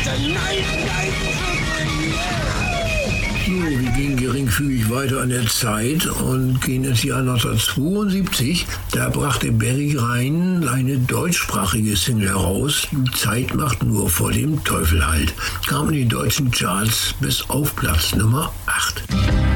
So, wir gehen geringfügig weiter an der Zeit und gehen ins Jahr 1972. Da brachte Barry Rein eine deutschsprachige Single heraus. Die Zeit macht nur vor dem Teufel halt. Kam in die deutschen Charts bis auf Platz Nummer 8.